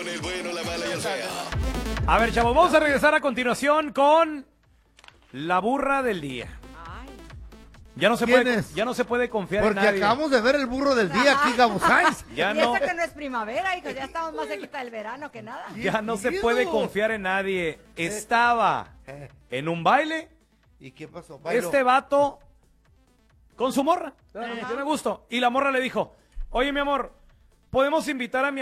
El bueno, la mala y el feo. A ver, chavos, vamos a regresar a continuación con la burra del día. Ya no se ¿Quién puede, es? ya no se puede confiar Porque en nadie. acabamos de ver el burro del día aquí, Gabo Sainz. Ya Y no, eso que no es primavera, hijos, ya estamos más cerquita del verano que nada. ya no se Dios. puede confiar en nadie. Estaba en un baile, ¿Y qué pasó? Bailó. este vato con su morra. Tiene gusto. Y la morra le dijo, oye, mi amor, ¿podemos invitar a mi